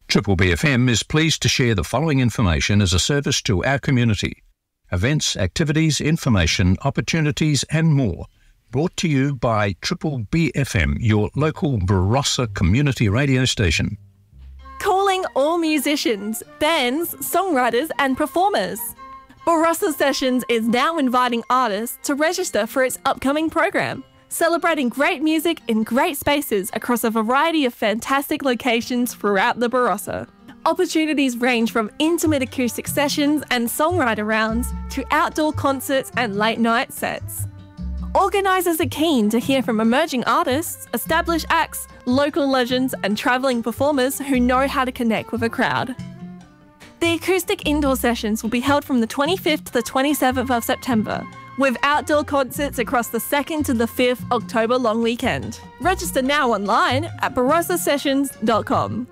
Triple BFM is pleased to share the following information as a service to our community. Events, activities, information, opportunities and more. Brought to you by Triple BFM, your local Barossa community radio station. Calling all musicians, bands, songwriters and performers. Barossa Sessions is now inviting artists to register for its upcoming program, celebrating great music in great spaces across a variety of fantastic locations throughout the Barossa. Opportunities range from intimate acoustic sessions and songwriter rounds to outdoor concerts and late night sets. Organisers are keen to hear from emerging artists, established acts, local legends and travelling performers who know how to connect with a crowd. The acoustic indoor sessions will be held from the 25th to the 27th of September, with outdoor concerts across the 2nd to the 5th October long weekend. Register now online at barossasessions.com.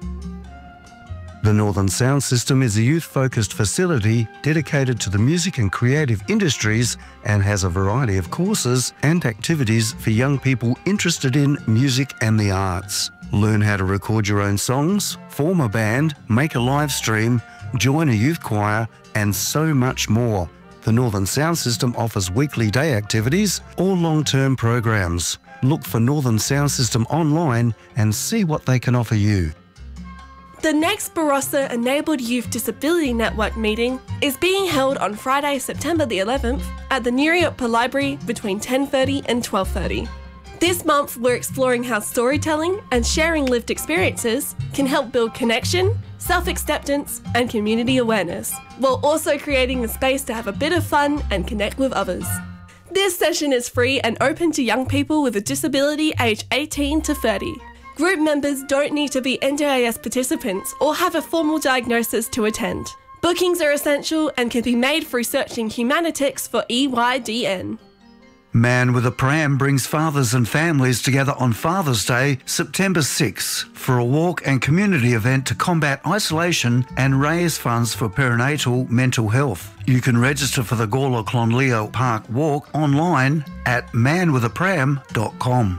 The Northern Sound System is a youth-focused facility dedicated to the music and creative industries and has a variety of courses and activities for young people interested in music and the arts. Learn how to record your own songs, form a band, make a live stream, join a youth choir, and so much more. The Northern Sound System offers weekly day activities or long-term programs. Look for Northern Sound System online and see what they can offer you. The next Barossa Enabled Youth Disability Network meeting is being held on Friday, September the 11th at the Nuriotpa Library between 10:30 and 12:30. This month, we're exploring how storytelling and sharing lived experiences can help build connection, self-acceptance and community awareness, while also creating a space to have a bit of fun and connect with others. This session is free and open to young people with a disability aged 18 to 30. Group members don't need to be NDIS participants or have a formal diagnosis to attend. Bookings are essential and can be made through searching Humanitix for EYDN. Man with a Pram brings fathers and families together on Father's Day, September 6, for a walk and community event to combat isolation and raise funds for perinatal mental health. You can register for the Gawler Clonleo Park Walk online at manwithapram.com.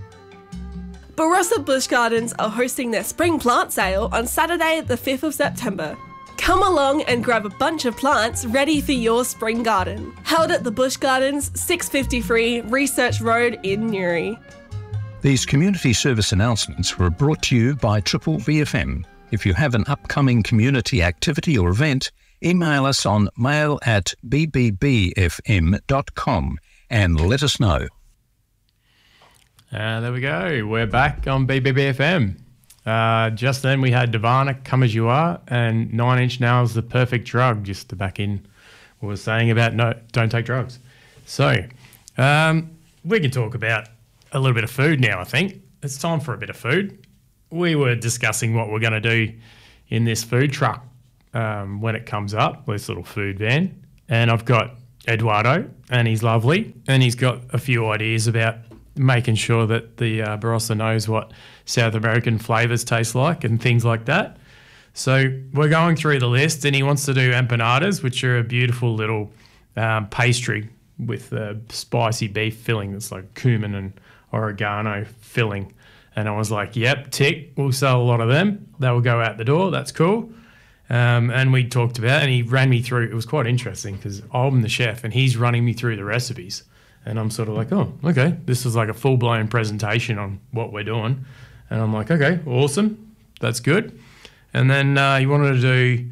Barossa Bush Gardens are hosting their spring plant sale on Saturday the 5th of September. Come along and grab a bunch of plants ready for your spring garden. Held at the Bush Gardens, 653 Research Road in Newry. These community service announcements were brought to you by Triple BFM. If you have an upcoming community activity or event, email us on mail@bbbfm.com and let us know. There we go. We're back on BBBFM. Just then we had Nirvana, Come As You Are, and 9 Inch Nails, The Perfect Drug, just to back in what we're saying about don't take drugs. So we can talk about a little bit of food now, I think. It's time for a bit of food. We were discussing what we're going to do in this food truck when it comes up, this little food van. And I've got Eduardo, and he's lovely, and he's got a few ideas about making sure that the Barossa knows what South American flavours taste like and things like that. So we're going through the list, and he wants to do empanadas, which are a beautiful little pastry with a spicy beef filling that's like cumin and oregano filling. And I was like, yep, tick, we'll sell a lot of them. They will go out the door, that's cool. And we talked about it, and he ran me through. It was quite interesting because I'm the chef and he's running me through the recipes. And I'm sort of like, oh, okay, this is like a full-blown presentation on what we're doing. And I'm like, okay, awesome, that's good. And then he wanted to do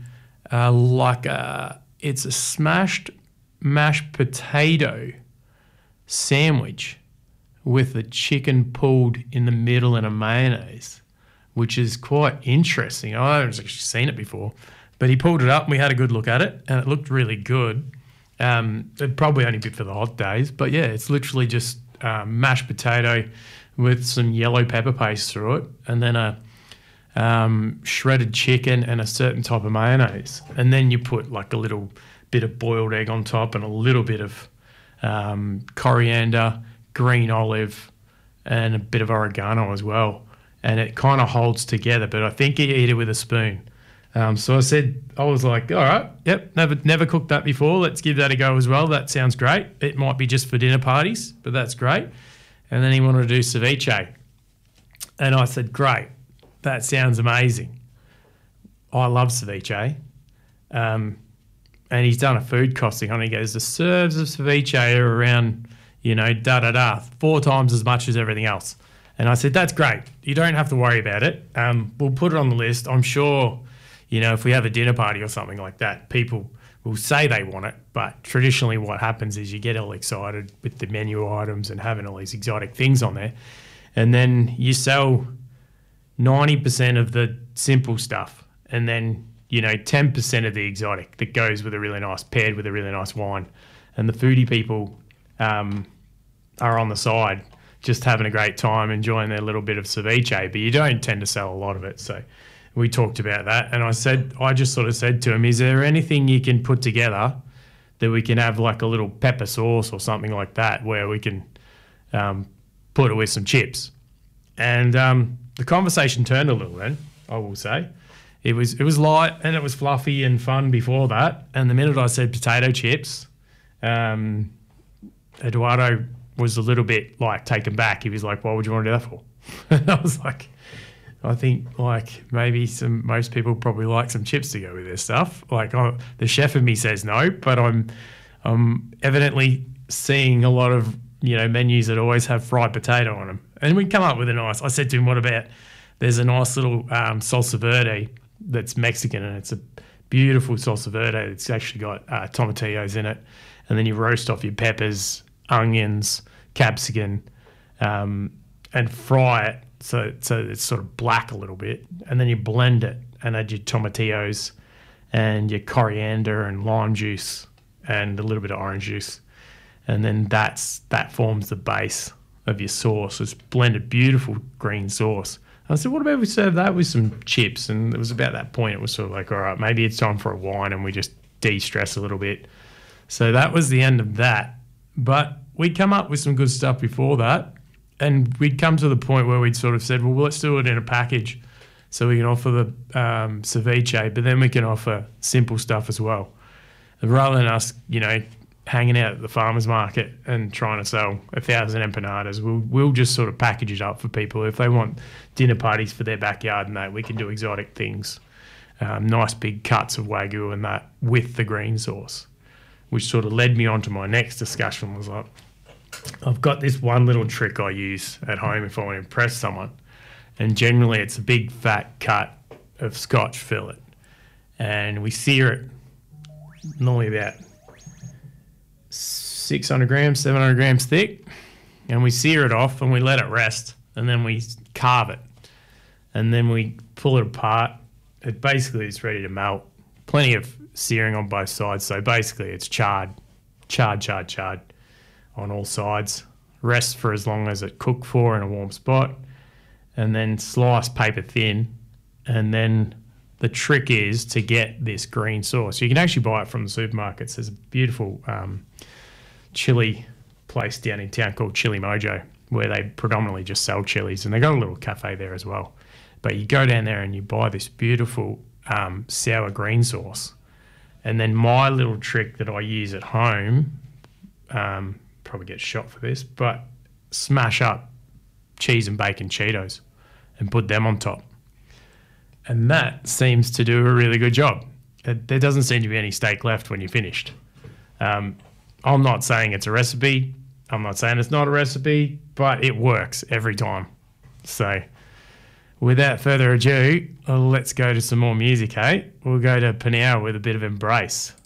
it's a smashed mashed potato sandwich with the chicken pulled in the middle in a mayonnaise, which is quite interesting. I haven't actually seen it before, but he pulled it up and we had a good look at it and it looked really good. It'd probably only be for the hot days, but yeah, it's literally just mashed potato with some yellow pepper paste through it and then a shredded chicken and a certain type of mayonnaise. And then you put like a little bit of boiled egg on top and a little bit of coriander, green olive, and a bit of oregano as well. And it kind of holds together, but I think you eat it with a spoon. So I was like, all right, yep, never cooked that before. Let's give that a go as well. That sounds great. It might be just for dinner parties, but that's great. And then he wanted to do ceviche. And I said, great, that sounds amazing. I love ceviche. And he's done a food costing on it. He goes, the serves of ceviche are around, 4 times as much as everything else. And I said, that's great. You don't have to worry about it. We'll put it on the list. I'm sure, if we have a dinner party or something like that, people will say they want it. But traditionally what happens is you get all excited with the menu items and having all these exotic things on there. And then you sell 90% of the simple stuff. And then 10% of the exotic that goes with paired with a really nice wine. And the foodie people are on the side just having a great time, enjoying their little bit of ceviche, but you don't tend to sell a lot of it. So we talked about that. And I just sort of said to him, is there anything you can put together that we can have like a little pepper sauce or something like that where we can put it with some chips? And the conversation turned a little then, I will say. It was light and it was fluffy and fun before that. And the minute I said potato chips, Eduardo was a little bit like taken back. He was like, "Why would you want to do that for?" And I was like, "I think like maybe most people probably like some chips to go with their stuff." Like the chef in me says no, but I'm evidently seeing a lot of menus that always have fried potato on them. And we come up with I said to him, "What about there's a nice little salsa verde that's Mexican, and it's a beautiful salsa verde. It's actually got tomatillos in it, and then you roast off your peppers, onions, capsicum, and fry it so it's sort of black a little bit, and then you blend it and add your tomatillos and your coriander and lime juice and a little bit of orange juice, and then that forms the base of your sauce. It's blended beautiful green sauce." I said, "What about we serve that with some chips?" And it was about that point, it was sort of like, all right, maybe it's time for a wine and we just de-stress a little bit. So that was the end of that. But we'd come up with some good stuff before that, and we'd come to the point where we'd sort of said, well, let's do it in a package so we can offer the ceviche, but then we can offer simple stuff as well. And rather than us, hanging out at the farmer's market and trying to sell 1,000 empanadas, we'll just sort of package it up for people. If they want dinner parties for their backyard and that, we can do exotic things, nice big cuts of Wagyu and that with the green sauce, which sort of led me on to my next discussion. Was like, I've got this one little trick I use at home if I want to impress someone, and generally it's a big fat cut of Scotch fillet, and we sear it normally about 600 grams, 700 grams thick, and we sear it off and we let it rest, and then we carve it, and then we pull it apart. It basically is ready to melt. Plenty of searing on both sides, so basically it's charred on all sides. Rest for as long as it cooked for in a warm spot, and then slice paper thin. And then the trick is to get this green sauce. You can actually buy it from the supermarkets. There's a beautiful chili place down in town called Chili Mojo, where they predominantly just sell chilies, and they got a little cafe there as well. But you go down there and you buy this beautiful sour green sauce. And then my little trick that I use at home, probably get shot for this, but smash up cheese and bacon Cheetos and put them on top. And that seems to do a really good job. There doesn't seem to be any steak left when you're finished. I'm not saying it's a recipe. I'm not saying it's not a recipe, but it works every time. So without further ado, let's go to some more music, hey? We'll go to Peniel with a bit of Embrace.